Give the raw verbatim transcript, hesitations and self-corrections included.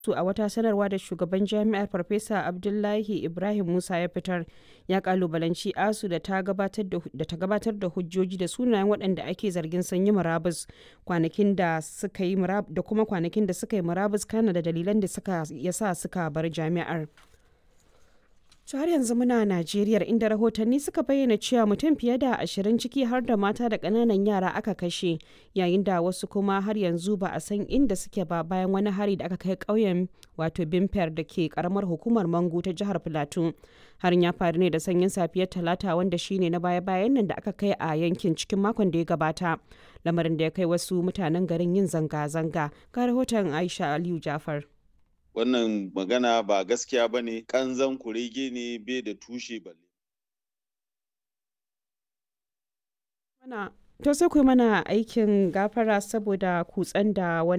su a wata sanarwa da shugaban jami'ar Farfesa Abdullahi Ibrahim Musa ya fitar ya kalubalanci ASUU da ta gabatar da da ta gabatar da hujjoji da sunayen waɗanda ake zargin sun yi murabus kwanakin da suka yi murab da kuma kwanakin da suka yi murabus kana da dalilan da suka yasa suka bar jami'ar. To har yanzu muna Najeriya inda rahotanni suka bayyana cewa mutum fiye da ashirin ciki har da mata da ƙananan yara aka kashe yayin da wasu kuma har yanzu ba a san inda suke ba bayan wani hari da aka kai ƙauyen wato Bimper da ke karamar hukumar Mangu ta jihar Filato. Harin ya faru ne da sanyin safiyar Talata wanda shine na baya-bayan nan da aka kai a yankin cikin makon da ya gabata. Lamarin da ya kai wasu mutanen garin yin zanga-zanga. Ga rahoton Aisha Aliyu Jafar. Wannan magana ba gaskiya ba ne, ƙanzan kurege ne bai da tushe balle. Mana To sai ku yi mana aikin gafara saboda kutsen da wani